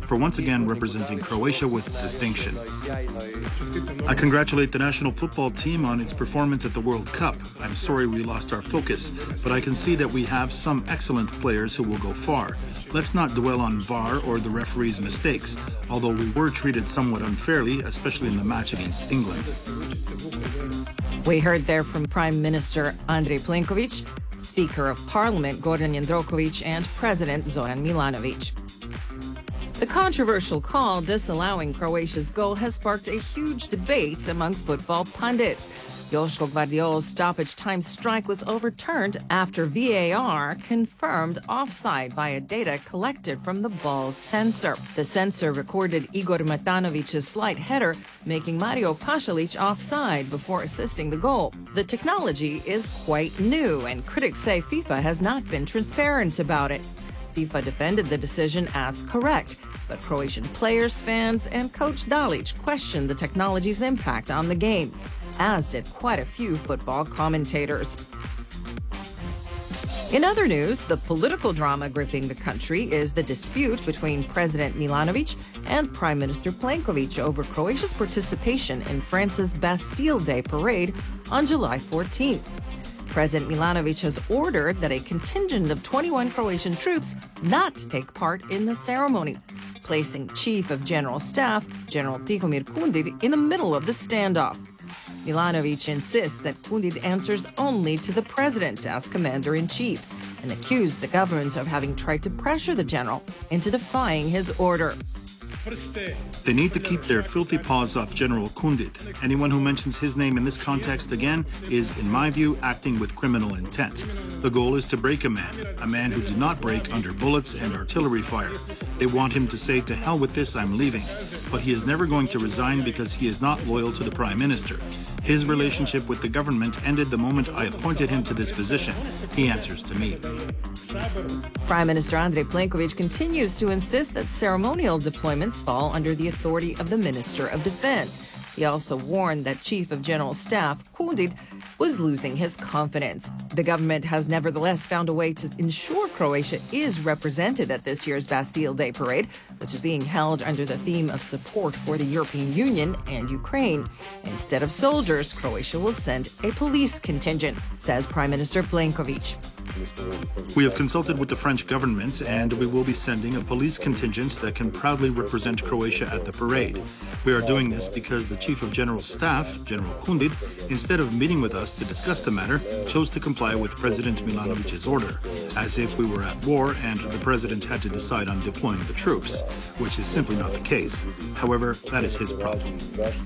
for once again representing Croatia with distinction. I congratulate the national football team on its performance at the World Cup. I'm sorry we lost our focus, but I can see that we have some excellent players who will go far. Let's not dwell on VAR or the referee's mistakes, although we were treated somewhat unfairly, especially in the match against England. We heard there from Prime Minister Andrej Plenković, Speaker of Parliament Gordan Jandroković, and President Zoran Milanović. The controversial call disallowing Croatia's goal has sparked a huge debate among football pundits. Joško Gvardiol's stoppage time strike was overturned after VAR confirmed offside via data collected from the ball's sensor. The sensor recorded Igor Matanovic's slight header, making Mario Pasalic offside before assisting the goal. The technology is quite new, and critics say FIFA has not been transparent about it. FIFA defended the decision as correct, but Croatian players, fans, and coach Dalic questioned the technology's impact on the game, as did quite a few football commentators. In other news, the political drama gripping the country is the dispute between President Milanović and Prime Minister Plenković over Croatia's participation in France's Bastille Day parade on July 14th. President Milanović has ordered that a contingent of 21 Croatian troops not take part in the ceremony, placing Chief of General Staff, General Tihomir Kundit, in the middle of the standoff. Milanović insists that Kundit answers only to the president as commander-in-chief and accused the government of having tried to pressure the general into defying his order. They need to keep their filthy paws off General Kundit. Anyone who mentions his name in this context again is, in my view, acting with criminal intent. The goal is to break a man who did not break under bullets and artillery fire. They want him to say, "To hell with this, I'm leaving." But he is never going to resign because he is not loyal to the Prime Minister. His relationship with the government ended the moment I appointed him to this position. He answers to me. Prime Minister Andrej Plenković continues to insist that ceremonial deployments fall under the authority of the Minister of Defense. He also warned that Chief of General Staff Kundit was losing his confidence. The government has nevertheless found a way to ensure Croatia is represented at this year's Bastille Day parade, which is being held under the theme of support for the European Union and Ukraine. Instead of soldiers, Croatia will send a police contingent, says Prime Minister Plenković. We have consulted with the French government, and we will be sending a police contingent that can proudly represent Croatia at the parade. We are doing this because the Chief of General Staff, General Kundit, instead of meeting with us to discuss the matter, chose to comply with President Milanovic's order, as if we were at war and the president had to decide on deploying the troops, which is simply not the case. However, that is his problem.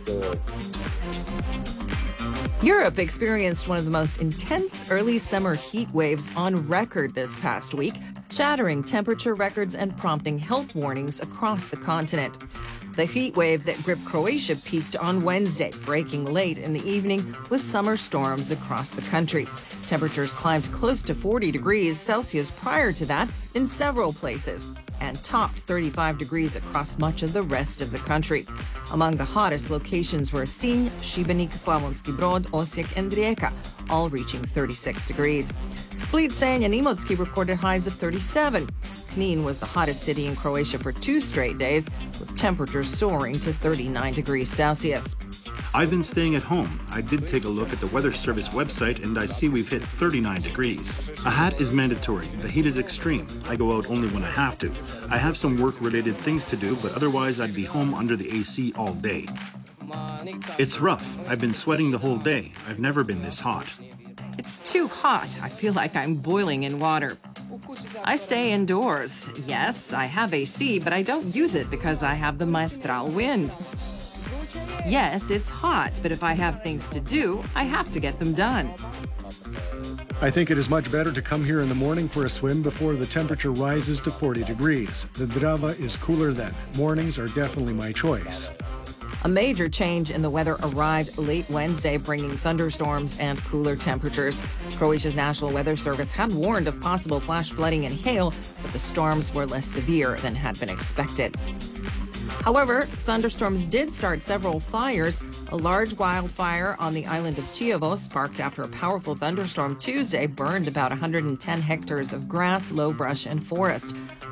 Europe experienced one of the most intense early summer heat waves on record this past week, shattering temperature records and prompting health warnings across the continent. The heat wave that gripped Croatia peaked on Wednesday, breaking late in the evening with summer storms across the country. Temperatures climbed close to 40 degrees Celsius prior to that in several places, and topped 35 degrees across much of the rest of the country. Among the hottest locations were Sinj, Šibenik, Slavonski Brod, Osijek, and Rijeka, all reaching 36 degrees. Split, Senj, and Imotski recorded highs of 37. Knin was the hottest city in Croatia for 2 straight days, with temperatures soaring to 39 degrees Celsius. I've been staying at home. I did take a look at the Weather Service website, and I see we've hit 39 degrees. A hat is mandatory. The heat is extreme. I go out only when I have to. I have some work-related things to do, but otherwise I'd be home under the AC all day. It's rough. I've been sweating the whole day. I've never been this hot. It's too hot. I feel like I'm boiling in water. I stay indoors. Yes, I have AC, but I don't use it because I have the Maestral wind. Yes, it's hot, but if I have things to do, I have to get them done. I think it is much better to come here in the morning for a swim before the temperature rises to 40 degrees. The Drava is cooler then. Mornings are definitely my choice. A major change in the weather arrived late Wednesday, bringing thunderstorms and cooler temperatures. Croatia's National Weather Service had warned of possible flash flooding and hail, but the storms were less severe than had been expected. However, thunderstorms did start several fires. A large wildfire on the island of Chiovo, sparked after a powerful thunderstorm Tuesday, burned about 110 hectares of grass, low brush, and forest.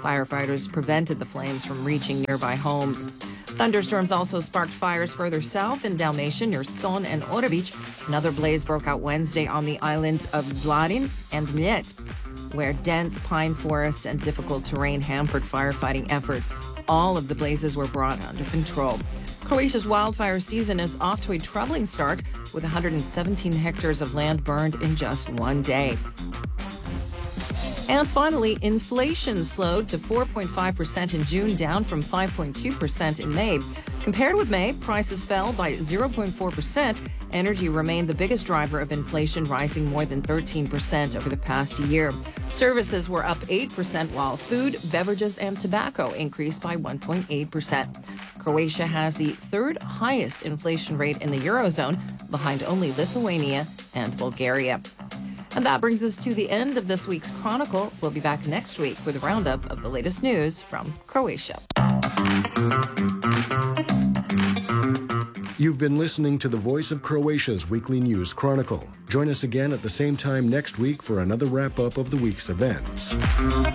Firefighters prevented the flames from reaching nearby homes. Thunderstorms also sparked fires further south in Dalmatia near Ston and Orevic. Another blaze broke out Wednesday on the island of Zlarin and Mljet, where dense pine forests and difficult terrain hampered firefighting efforts. All of the blazes were brought under control. Croatia's wildfire season is off to a troubling start, with 117 hectares of land burned in just one day. And finally, inflation slowed to 4.5% in June, down from 5.2% in May. Compared with May, prices fell by 0.4%. Energy remained the biggest driver of inflation, rising more than 13% over the past year. Services were up 8%, while food, beverages, and tobacco increased by 1.8%. Croatia has the third highest inflation rate in the Eurozone, behind only Lithuania and Bulgaria. And that brings us to the end of this week's Chronicle. We'll be back next week with a roundup of the latest news from Croatia. You've been listening to the Voice of Croatia's Weekly News Chronicle. Join us again at the same time next week for another wrap-up of the week's events.